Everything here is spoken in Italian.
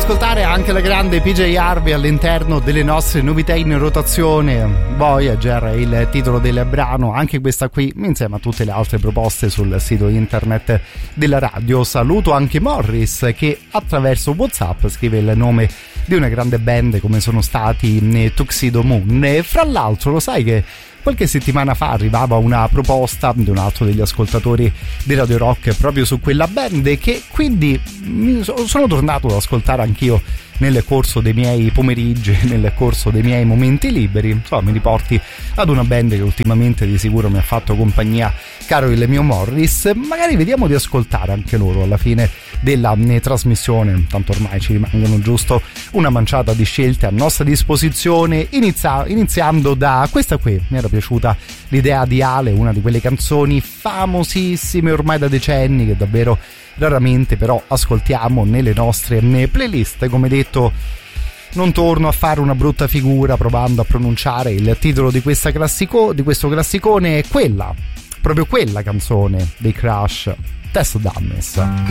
ascoltare anche la grande PJ Harvey all'interno delle nostre novità in rotazione. Voyager è il titolo del brano, anche questa qui insieme a tutte le altre proposte sul sito internet della radio. Saluto anche Morris che attraverso WhatsApp scrive il nome di una grande band come sono stati Tuxedo Moon. E fra l'altro lo sai che qualche settimana fa arrivava una proposta di un altro degli ascoltatori di Radio Rock proprio su quella band, che quindi sono tornato ad ascoltare anch'io nel corso dei miei pomeriggi, nel corso dei miei momenti liberi. Insomma, mi riporti ad una band che ultimamente di sicuro mi ha fatto compagnia, caro il mio Morris. Magari vediamo di ascoltare anche loro alla fine della trasmissione, tanto ormai ci rimangono giusto una manciata di scelte a nostra disposizione, iniziando da questa qui. Mi era piaciuta l'idea di Ale, una di quelle canzoni famosissime ormai da decenni che davvero raramente però ascoltiamo nelle nostre playlist. Come detto, non torno a fare una brutta figura provando a pronunciare il titolo di questo classicone. È quella, proprio quella canzone dei Crash, Test Dummies.